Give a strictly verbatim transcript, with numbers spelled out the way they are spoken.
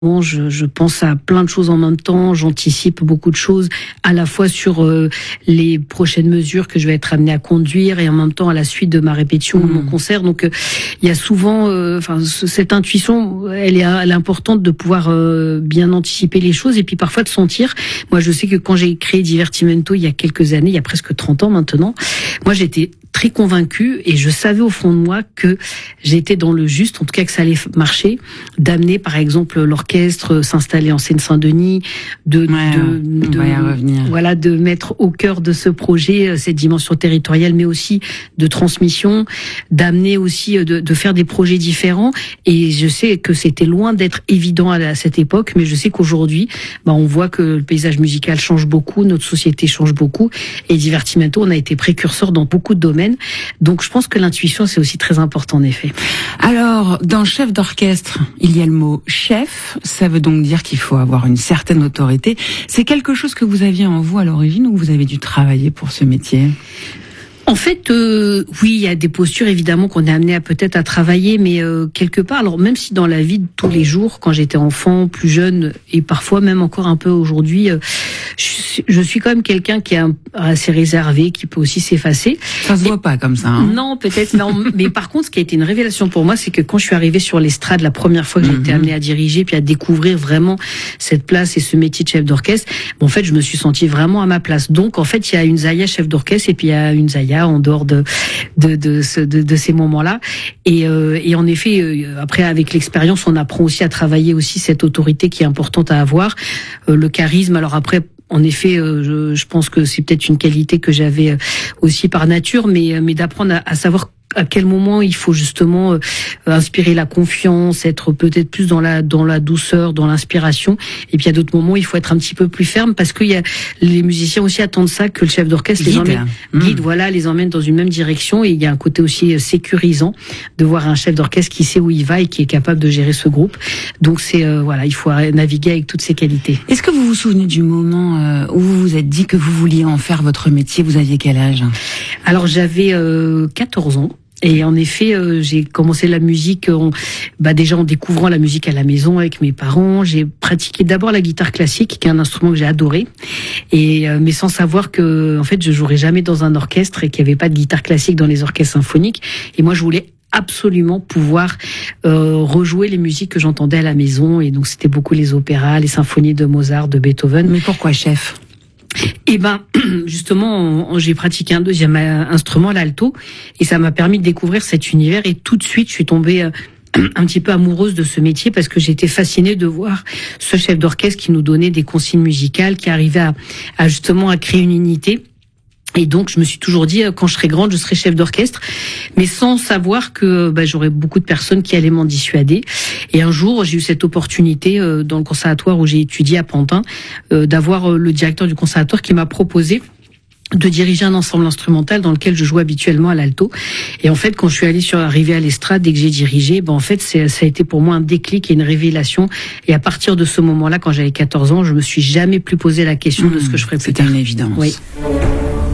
Je, je pense à plein de choses en même temps, j'anticipe beaucoup de choses, à la fois sur euh, les prochaines mesures que je vais être amenée à conduire et en même temps à la suite de ma répétition mmh. de mon concert. Donc euh, il y a souvent, enfin euh, cette intuition, elle est, elle est importante de pouvoir euh, bien anticiper les choses et puis parfois de sentir. Moi, je sais que quand j'ai créé Divertimento il y a quelques années, il y a presque trente ans maintenant, moi j'étais très convaincue et je savais au fond de moi que j'étais dans le juste, en tout cas que ça allait marcher, d'amener par exemple l'orchestre s'installer en Seine-Saint-Denis, de, ouais, de, de, on va y revenir. voilà, de mettre au cœur de ce projet cette dimension territoriale, mais aussi de transmission, d'amener aussi de, de faire des projets différents. Et je sais que c'était loin d'être évident à cette époque, mais je sais qu'aujourd'hui, bah, on voit que le paysage musical change beaucoup, notre société change beaucoup, et Divertimento, on a été précurseur dans beaucoup de domaines. Donc je pense que l'intuition, c'est aussi très important en effet. Alors, dans chef d'orchestre, il y a le mot chef. Ça veut donc dire qu'il faut avoir une certaine autorité. C'est quelque chose que vous aviez en vous à l'origine ou vous avez dû travailler pour ce métier ? En fait, euh, oui, il y a des postures évidemment qu'on est amené à peut-être à travailler, mais euh, quelque part, alors même si dans la vie de tous les jours, quand j'étais enfant, plus jeune, et parfois même encore un peu aujourd'hui, euh, je, je suis quand même quelqu'un qui est un, assez réservé, qui peut aussi s'effacer. Ça se et, voit pas comme ça. Hein. Non, peut-être, non. Mais par contre, ce qui a été une révélation pour moi, c'est que quand je suis arrivée sur l'estrade la première fois que j'ai mm-hmm. été amenée à diriger, puis à découvrir vraiment cette place et ce métier de chef d'orchestre, bon, en fait, je me suis sentie vraiment à ma place. Donc, en fait, il y a une Zaya chef d'orchestre et puis il y a une Zaya en dehors de de de, ce, de, de ces moments-là. Et, euh, et en effet, euh, après avec l'expérience, on apprend aussi à travailler aussi cette autorité qui est importante à avoir, euh, le charisme. Alors après. En effet, euh, je, je pense que c'est peut-être une qualité que j'avais aussi par nature, mais, mais d'apprendre à, à savoir à quel moment il faut justement euh, inspirer la confiance, être peut-être plus dans la dans la douceur, dans l'inspiration. Et puis il y a d'autres moments où il faut être un petit peu plus ferme parce que il y a les musiciens aussi attendent ça, que le chef d'orchestre les emmène, mmh. guide, voilà, les emmène dans une même direction. Et il y a un côté aussi sécurisant de voir un chef d'orchestre qui sait où il va et qui est capable de gérer ce groupe. Donc c'est euh, voilà, il faut naviguer avec toutes ces qualités. Est-ce que vous vous souvenez du moment euh, où vous vous êtes dit que vous vouliez en faire votre métier ? Vous aviez quel âge ? Alors j'avais euh, quatorze ans. Et en effet, euh, j'ai commencé la musique, en, bah déjà en découvrant la musique à la maison avec mes parents. J'ai pratiqué d'abord la guitare classique, qui est un instrument que j'ai adoré, et euh, mais sans savoir que, en fait, je jouerais jamais dans un orchestre et qu'il n'y avait pas de guitare classique dans les orchestres symphoniques. Et moi, je voulais absolument pouvoir euh, rejouer les musiques que j'entendais à la maison. Et donc, c'était beaucoup les opéras, les symphonies de Mozart, de Beethoven. Mais pourquoi chef ? Eh ben, justement, j'ai pratiqué un deuxième instrument, l'alto, et ça m'a permis de découvrir cet univers. Et tout de suite, je suis tombée un petit peu amoureuse de ce métier parce que j'étais fascinée de voir ce chef d'orchestre qui nous donnait des consignes musicales, qui arrivait à, à justement à créer une unité. Et donc, je me suis toujours dit, quand je serai grande, je serai chef d'orchestre, mais sans savoir que bah, j'aurais beaucoup de personnes qui allaient m'en dissuader. Et un jour, j'ai eu cette opportunité euh, dans le conservatoire où j'ai étudié à Pantin, euh, d'avoir euh, le directeur du conservatoire qui m'a proposé de diriger un ensemble instrumental dans lequel je joue habituellement à l'alto. Et en fait, quand je suis allée sur arrivée à l'estrade, dès que j'ai dirigé, ben en fait, c'est, ça a été pour moi un déclic et une révélation. Et à partir de ce moment-là, quand j'avais quatorze ans, je me suis jamais plus posé la question mmh, de ce que je ferais plus C'était tard. Une évidence. Oui.